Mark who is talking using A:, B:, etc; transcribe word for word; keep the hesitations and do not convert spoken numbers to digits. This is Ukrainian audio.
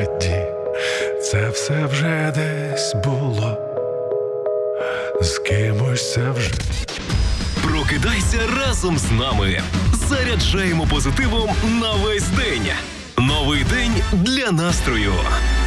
A: спогаді, це все вже десь було, з кимось це вже.
B: Прокидайся разом з нами. Заряджаємо позитивом на весь день. Новий день для настрою.